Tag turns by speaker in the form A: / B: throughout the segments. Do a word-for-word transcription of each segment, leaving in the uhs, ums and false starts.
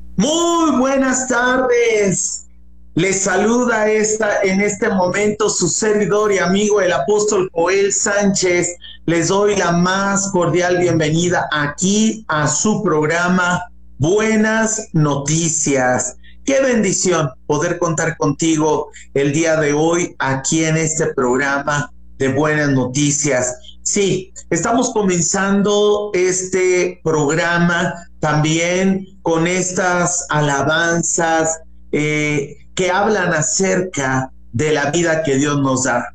A: Muy buenas tardes. Les saluda esta, en este momento su servidor y amigo el apóstol Joel Sánchez. Les doy la más cordial bienvenida aquí a su programa Buenas Noticias. Qué bendición poder contar contigo el día de hoy aquí en este programa de Buenas Noticias. Sí, estamos comenzando este programa también con estas alabanzas eh, que hablan acerca de la vida que Dios nos da.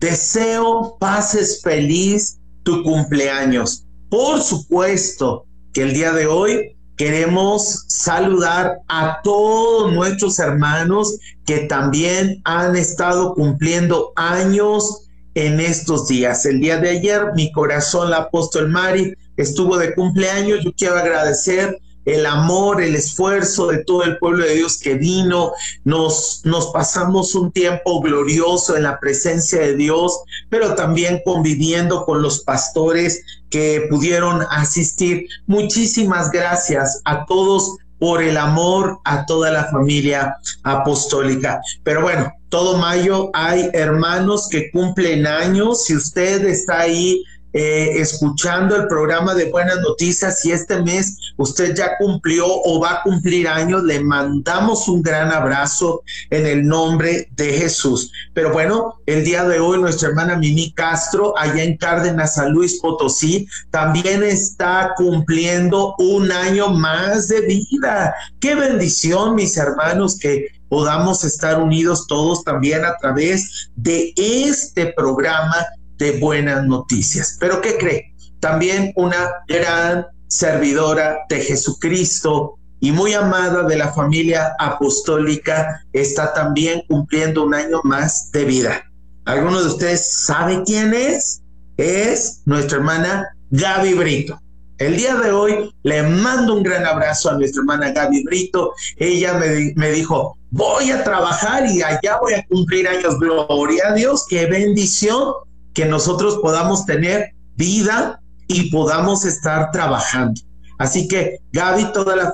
A: Deseo pases feliz tu cumpleaños. Por supuesto que el día de hoy queremos saludar a todos nuestros hermanos que también han estado cumpliendo años en estos días. El día de ayer, mi corazón, la apóstol Mari, estuvo de cumpleaños. Yo quiero agradecer el amor, el esfuerzo de todo el pueblo de Dios que vino. Nos, nos pasamos un tiempo glorioso en la presencia de Dios, pero también conviviendo con los pastores que pudieron asistir. Muchísimas gracias a todos por el amor a toda la familia apostólica. Pero bueno, todo mayo hay hermanos que cumplen años. Si usted está ahí eh, escuchando el programa de Buenas Noticias y este mes usted ya cumplió o va a cumplir años, le mandamos un gran abrazo en el nombre de Jesús. Pero bueno, el día de hoy nuestra hermana Mimi Castro, allá en Cárdenas, San Luis Potosí, también está cumpliendo un año más de vida. ¡Qué bendición, mis hermanos, que podamos estar unidos todos también a través de este programa de Buenas Noticias! ¿Pero qué cree? También una gran servidora de Jesucristo y muy amada de la familia apostólica está también cumpliendo un año más de vida. ¿Alguno de ustedes sabe quién es? Es nuestra hermana Gaby Brito. El día de hoy le mando un gran abrazo a nuestra hermana Gaby Brito. Ella me, me dijo, voy a trabajar y allá voy a cumplir años. Gloria a Dios, qué bendición que nosotros podamos tener vida y podamos estar trabajando. Así que Gaby, toda la